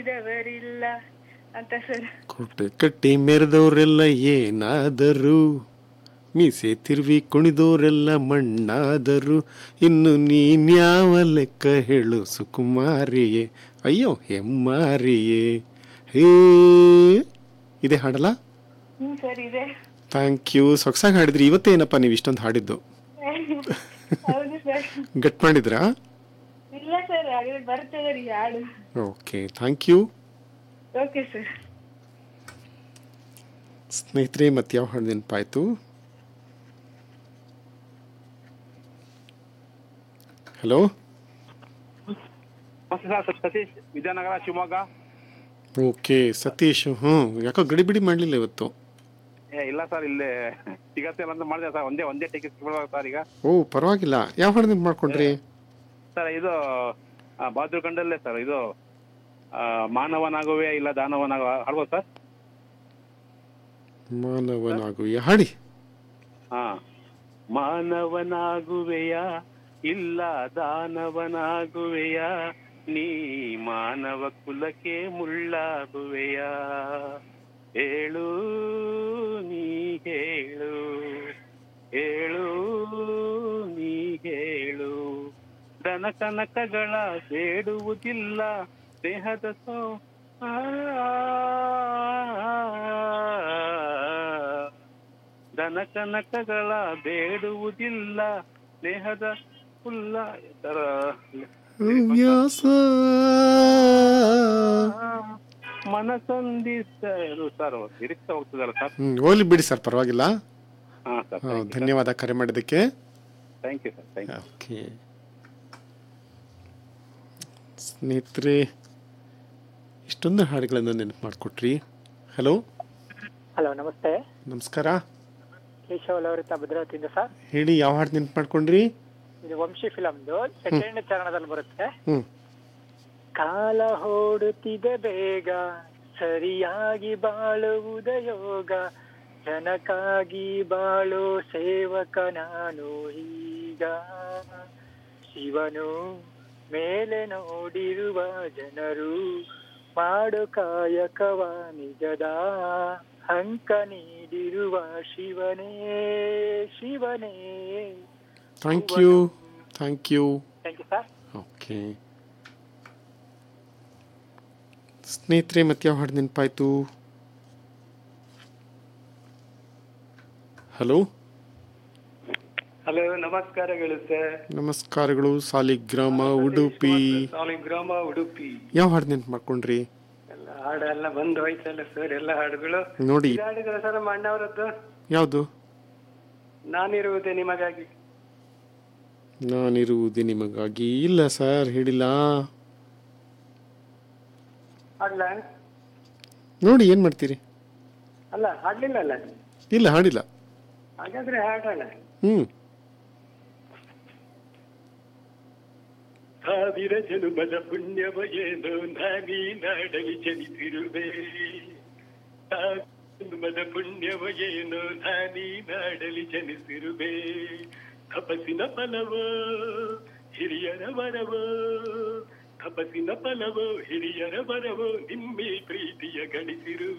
ಇದವರಿಲ್ಲ ಅಂತ ಸರ್. ಕೋಟೆ ಕಟ್ಟಿ ಮೆರೆದವರೆಲ್ಲ ಏನಾದರು, ಮೀಸೆ ತಿರುವಿ ಕುಣಿದೋರೆಲ್ಲ ಮಣ್ಣಾದರು, ಇನ್ನು ನೀನ್ಯಾವ ಲೆಕ್ಕ ಹೇಳು ಸುಕುಮಾರಿಯೇ, ಅಯ್ಯೋ ಹೆಮ್ಮಾರಿಯೇ. ಹೇ ಇದೆ ಹಾಡಲ್ಲ. ಸರ್ ಇದೆ. Thank you. ಸೊಗಸಾಗಿ ಹಾಡಿದ್ರಿ. ಇವತ್ತೇನಪ್ಪ ನೀವು ಇಷ್ಟೊಂದು ಹಾಡಿದ್ದು? ಹೌದು ಸರ್. ಗಟ್ ಮಾಡಿದ್ರಾ? ಇಲ್ಲ ಸರ್, ಹಾಗಾದ್ರೆ ಬರ್ತದೆ ರೀ ಹಾಡು. Okay, thank you. Okay sir. ಸ್ನೇಹಿತರೆ, ಮತ್ತೆ ಯಾವ ಹಾಡು ನೆನಪಾಯ್ತು? ಹಲೋ, ಸತೀಶ್, ವಿಜಯನಗರ, ಶಿವಮೊಗ್ಗ. ಓಕೆ ಸತೀಶ್. ಹ್ಞೂ, ಯಾಕೋ ಗಡಿಬಿಡಿ ಮಾಡಲಿಲ್ಲ ಇವತ್ತು? ಇಲ್ಲ ಸರ್, ಇಲ್ಲೇ ಸಿಗತ್ತೆ ಅಂತ ಮಾಡಿದೆ ಸರ್. ಒಂದೇ ಟಿಕೆಟ್ ಸರ್ ಈಗ. ಓ, ಪರವಾಗಿಲ್ಲ. ಯಾವ ಹಾಡು ನೆನಪು ಮಾಡ್ಕೊಂಡ್ರಿ ಸರ್? ಇದು ಬಹದ್ದೂರ್ ಕಂಡಲ್ಲೇ ಸರ್. ಇದು ಮಾನವನಾಗುವೆ ಇಲ್ಲ ದಾನವನಾಗುವ ಹಾಡ್ಬೋದು ಸರ್? ಮಾನವನಾಗುವೆಯ ಹಾಡಿ. ಹಾ, ಮಾನವನಾಗುವೆಯ ಇಲ್ಲ ದಾನವನಾಗುವೆಯ, ನೀ ಮಾನವ ಕುಲಕ್ಕೆ ಮುಳ್ಳಾಗುವೆಯ, ಹೇಳು ನೀ ಹೇಳು, ಹೇಳು ನೀ ಹೇಳು, ದನ ಕನಕಗಳ ಬೇಡುವುದಿಲ್ಲ ದೇಹದ ದನ ಕನಕಗಳ ಬೇಡುವುದಿಲ್ಲ ದೇಹದ ಫುಲ್ಲ ಮನಸಂದಿಸರು ಸರ್. ನಿರೀಕ್ಷೆ ಹೋಗ್ತದಲ್ಲ ಸರ್? ಹೋಗ್ಲಿ ಬಿಡಿ ಸರ್, ಪರವಾಗಿಲ್ಲ. ಹಾ ಸರ್, ಧನ್ಯವಾದ ಕರೆ ಮಾಡಿದ್ದಕ್ಕೆ. Thank you sir, thank you. Okay ಸ್ನೇಹಿತರೆ, ಇಷ್ಟೊಂದು ಹಾಡುಗಳನ್ನು ನೆನಪು ಮಾಡಿಕೊಟ್ರಿ. ಹಲೋ. ಹಲೋ, ನಮಸ್ತೆ. ನಮಸ್ಕಾರ. ಕೇಶವ ಲವರಿತ ಭದ್ರಾವತಿಯಿಂದ ಸರ್. ಹೇಳಿ, ಯಾವ ಹಾಡು ನೆನಪು ಮಾಡ್ಕೊಂಡ್ರಿ? ಇದು ವಂಶಿ ಫಿಲಮ್ದು ಸೆಕೆಂಡ್ ಚರಣದಲ್ಲಿ ಬರುತ್ತೆ. ಹ್ಮ್. ಕಾಲ ಓಡುತ್ತಿದೆ ಬೇಗ, ಸರಿಯಾಗಿ ಬಾಳುವುದ ಯೋಗ, ಜನಕ್ಕಾಗಿ ಬಾಳೋ ಸೇವಕ ನಾನು ಈಗ, ಶಿವನು ಮೇಲೆ ನೋಡಿರುವ ಜನರು ಮಾಡು ಕಾಯಕವ ನಿಜದ ಅಂಕ ನೀಡಿರುವ ಶಿವನೇ ಶಿವನೇ. Thank you. Thank you. Thank you sir. Okay ಸ್ನೇಹಿತರೆ, ಮತ್ತೆ ಯಾವ ಹಾಡು ನೆನಪಾಯ್ತು? ಹಲೋ. ಹಲೋ, ನಮಸ್ಕಾರಗಳು ಸರ್. ನಮಸ್ಕಾರಗಳು. ಸಾಲಿಗ್ರಾಮ, ಉಡುಪಿ. ಸಾಲಿಗ್ರಾಮ, ಉಡುಪಿ. ಯಾವ ಹಾಡು ನೆನಪು ಮಾಡ್ಕೊಂಡ್ರಿ? ಎಲ್ಲ ಹಾಡೆಲ್ಲ ಬಂದು ಹೋಯ್ತಲ್ಲ ಸರ್, ಎಲ್ಲ ಹಾಡುಗಳು ನೋಡಿ. ಹಾಡಿದ್ರ ಸರ್ ನಮ್ಮ ಅಣ್ಣವರದ್ದು. ಯಾವುದು? ನಾನಿರುವುದೇ ನಿಮಗಾಗಿ. ನಾನಿರುವುದೇ ನಿಮಗಾಗಿ. ಇಲ್ಲ ಸರ್, ಹೇಳಿಲ್ಲ. ಹಾಡ್ಲ? ನೋಡಿ, ಏನ್ ಮಾಡ್ತೀರಿ? ಅಲ್ಲ, ಹಾಡ್ಲಿಲ್ಲ ಅಲ್ಲ? ಇಲ್ಲ, ಹಾಡಿಲ್ಲ. ಹಾಗಾದ್ರೆ ಹಾಡೋಣ. ಸಾವಿರ ಜನುಮದ ಪುಣ್ಯವ ಏನೋ ನಾನೀ ನಾಡಲಿ ಜನಿಸಿರುವೆ, ಜನುಮದ ಪುಣ್ಯವ ಏನೋ ನಾನೀ ನಾಡಲಿ ಜನಿಸಿರುವೆ, ತಪಸ್ಸಿನ ಫಲವೋ ಹಿರಿಯರ ವರವೋ, ತಪಸ್ಸಿನ ಫಲವೋ ಹಿರಿಯರ ವರವೋ, ನಿಮ್ಮಿ ಪ್ರೀತಿಯ ಗಳಿಸಿರುವೆ.